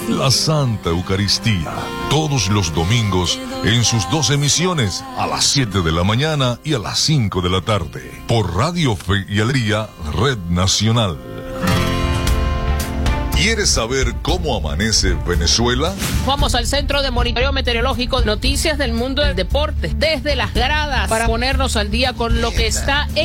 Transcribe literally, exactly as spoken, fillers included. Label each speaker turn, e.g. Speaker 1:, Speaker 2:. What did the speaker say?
Speaker 1: la Santa Eucaristía, todos los domingos en sus dos emisiones, a las siete de la mañana y a las cinco de la tarde, por Radio Fe y Alegría, Red Nacional. ¿Quieres saber cómo amanece Venezuela?
Speaker 2: Vamos al Centro de Monitoreo Meteorológico, noticias del mundo del deporte, desde las gradas, para ponernos al día con lo que está en